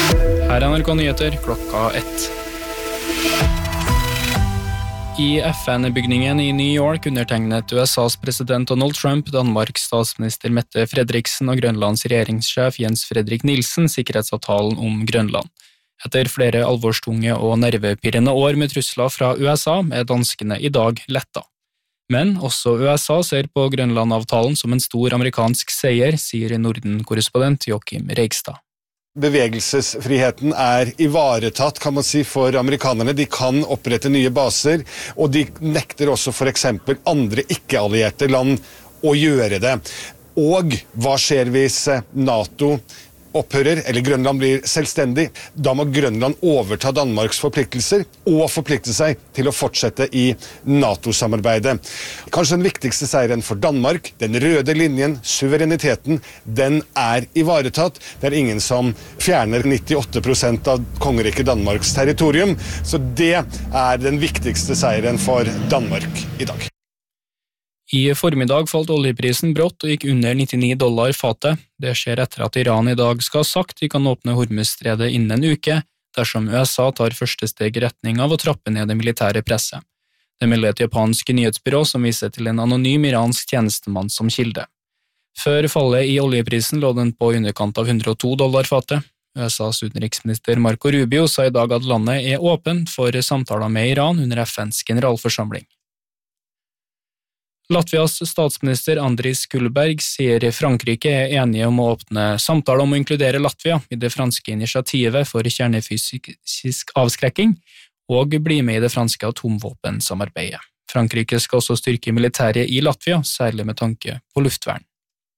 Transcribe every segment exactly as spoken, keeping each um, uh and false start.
Her er N R K Nyheter klokka ett. I F N-bygningen i New York undertegnet U S A's president Donald Trump, Danmarks statsminister Mette Frederiksen og Grønlands regjeringssjef Jens Fredrik Nielsen sikkerhetsavtalen om Grønland. Etter flere alvorstunge og nervepirrende år med trusler fra U S A er danskene i dag letta. Men også U S A ser på Grønland-avtalen som en stor amerikansk seier, sier Norden-korrespondent Joachim Reigstad. Bevegelsesfriheten er ivaretatt, kan man si, for amerikanerne. De kan opprette nye baser, og de nekter også for eksempel andre ikke-allierte land å gjøre det. Og hva skjer hvis NATO opphører, eller Grønland blir selvstendig? Da må Grønland overta Danmarks forpliktelser og forplikte seg til å fortsette i NATO-samarbeidet. Kanskje den viktigste seieren for Danmark, den røde linjen, suvereniteten, den er ivaretatt. Det er ingen som fjerner nittiåtte prosent av kongeriket Danmarks territorium, så det er den viktigste seieren for Danmark i dag. I formiddag falt oljeprisen brått og gikk under nittini dollar fatet. Det skjer etter at Iran i dag skal ha sagt de kan åpne Hormuzstredet innen en uke, dersom U S A tar første steg i retning av å trappe ned det militære presset. Det melder et japansk nyhetsbyrå som viser til en anonym iransk tjenestemann som kilde. Før fallet i oljeprisen lå den på underkant av hundre og to dollar fatet. U S A's utenriksminister Marco Rubio sa i dag at landet er åpent for samtaler med Iran under F N's generalforsamling. Latvias statsminister Andris Kulberg sier Frankrike er enige om å åpne samtaler om å inkludere Latvia i det franske initiativet for kjernefysisk avskrekking og bli med i det franske atomvåpensamarbeidet. Frankrike skal også styrke militæret i Latvia, særlig med tanke på luftvern.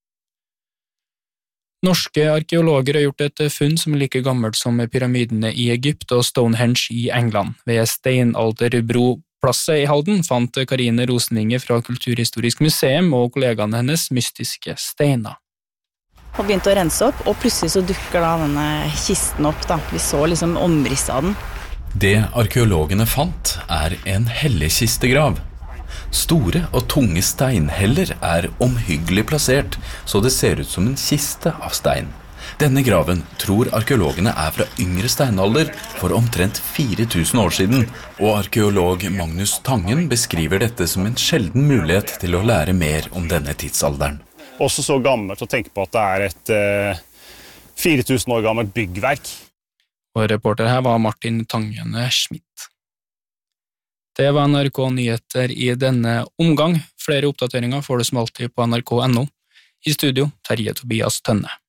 Norske arkeologer har gjort et funn som er like gammelt som pyramidene i Egypt og Stonehenge i England. Ved steinalderbro Plasset i Halden fant Karine Rosenvinge fra Kulturhistorisk museum og kollegaene hennes mystiske steiner. Og begynte å rense opp, og plutselig så dukker da denne kisten opp. Da. Vi så liksom omrisset av den. Det arkeologene fant er en helligkistegrav. Store og tunge steinheller er omhyggelig plassert, så det ser ut som en kiste av stein. Denne graven tror arkeologene er fra yngre steinalder for omtrent fire tusen år siden, og arkeolog Magnus Tangen beskriver dette som en sjelden mulighet til å lære mer om denne tidsalderen. Også så gammelt å tenke på at det er et eh, fire tusen år gammelt byggverk. Og reporter her var Martin Tangen Schmidt. Det var N R K Nyheter i denne omgang. Flere oppdateringer får du som alltid på N R K punktum no. I studio, Terje Tobias Tønne.